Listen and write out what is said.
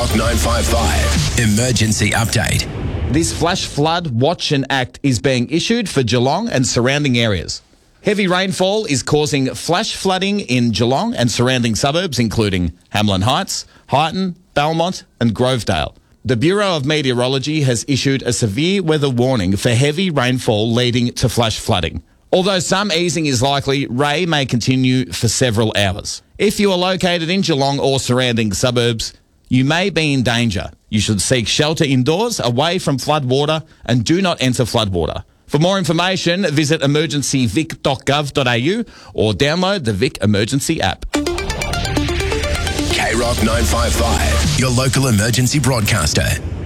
K-Rock 955 Emergency Update. This flash flood watch and act is being issued for Geelong and surrounding areas. Heavy rainfall is causing flash flooding in Geelong and surrounding suburbs, including Hamlin Heights, Highton, Belmont and Grovedale. The Bureau of Meteorology has issued a severe weather warning for heavy rainfall leading to flash flooding. Although some easing is likely, rain may continue for several hours. If you are located in Geelong or surrounding suburbs, you may be in danger. You should seek shelter indoors, away from flood water, and do not enter flood water. For more information, visit emergencyvic.gov.au or download the Vic Emergency app. K-Rock 955, your local emergency broadcaster.